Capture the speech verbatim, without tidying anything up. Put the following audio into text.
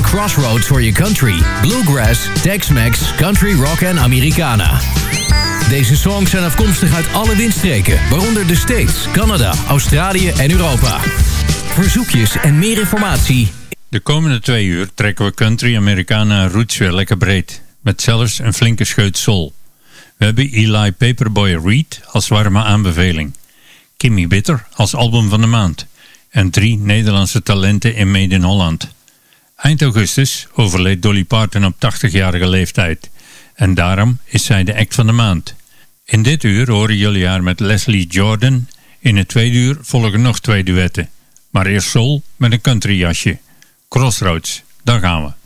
Crossroads voor je country, bluegrass, Tex-Mex, country rock en Americana. Deze songs zijn afkomstig uit alle windstreken, waaronder de States, Canada, Australië en Europa. Verzoekjes en meer informatie. De komende twee uur trekken we country, Americana en roots weer lekker breed. Met zelfs een flinke scheut soul. We hebben Eli Paperboy Reed als warme aanbeveling. Kimmy Bitter als album van de maand. En drie Nederlandse talenten in Made in Holland. Eind augustus overleed Dolly Parton op tachtigjarige leeftijd. En daarom is zij de act van de maand. In dit uur horen jullie haar met Leslie Jordan. In het tweede uur volgen nog twee duetten. Maar eerst soul met een country jasje. Crossroads, daar gaan we.